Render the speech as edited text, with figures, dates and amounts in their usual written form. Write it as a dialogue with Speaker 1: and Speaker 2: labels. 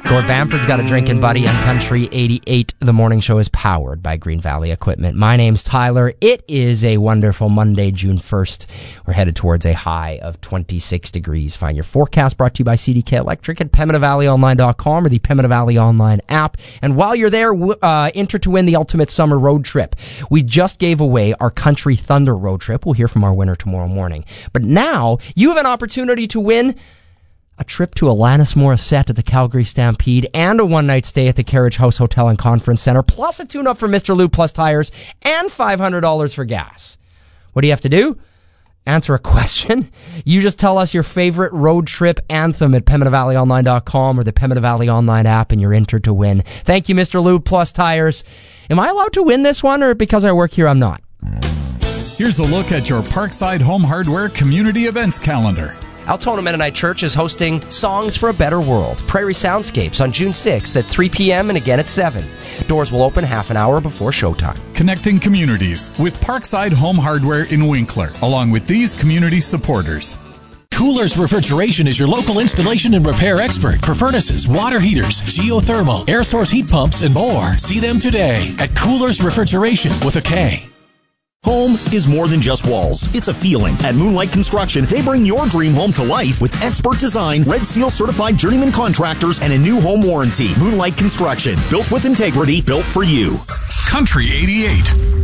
Speaker 1: Gord Bamford's got a drinking buddy on Country 88. The morning show is powered by Green Valley Equipment. My name's Tyler. It is a wonderful Monday, June 1st. We're headed towards a high of 26 degrees. Find your forecast brought to you by CDK Electric at PembinaValleyOnline.com or the Pembina Valley Online app. And while you're there, enter to win the ultimate summer road trip. We just gave away our Country Thunder road trip. We'll hear from our winner tomorrow morning. But now you have an opportunity to win a trip to Alanis Morissette at the Calgary Stampede and a one-night stay at the Carriage House Hotel and Conference Center, plus a tune-up for Mr. Lube Plus Tires and $500 for gas. What do you have to do? Answer a question. You just tell us your favorite road trip anthem at PembinaValleyOnline.com or the Pembina Valley Online app, and you're entered to win. Thank you, Mr. Lube Plus Tires. Am I allowed to win this one, or because I work here, I'm not?
Speaker 2: Here's a look at your Parkside Home Hardware Community Events calendar.
Speaker 1: Altona Mennonite Church is hosting Songs for a Better World, Prairie Soundscapes on June 6th at 3 p.m. and again at 7. Doors will open half an hour before showtime.
Speaker 2: Connecting communities with Parkside Home Hardware in Winkler, along with these community supporters.
Speaker 3: Coolers Refrigeration is your local installation and repair expert for furnaces, water heaters, geothermal, air source heat pumps, and more. See them today at Coolers Refrigeration with a K.
Speaker 4: Home is more than just walls. It's a feeling. At Moonlight Construction, they bring your dream home to life with expert design, Red Seal certified journeyman contractors, and a new home warranty. Moonlight Construction, built with integrity, built for you.
Speaker 2: Country 88.